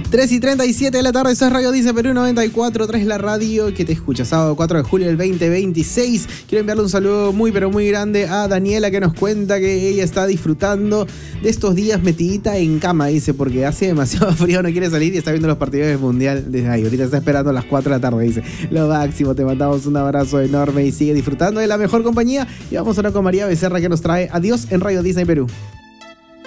3:37 de la tarde, eso es Radio Disney Perú 94.3, la radio que te escucha, sábado 4 de julio del 2026. Quiero enviarle un saludo muy pero muy grande a Daniela, que nos cuenta que ella está disfrutando de estos días metidita en cama, dice, porque hace demasiado frío, no quiere salir y está viendo los partidos del Mundial desde ahí. Ahorita está esperando a las 4 de la tarde, dice. Lo máximo, te mandamos un abrazo enorme y sigue disfrutando de la mejor compañía. Y vamos ahora con María Becerra, que nos trae Adiós en Radio Disney Perú.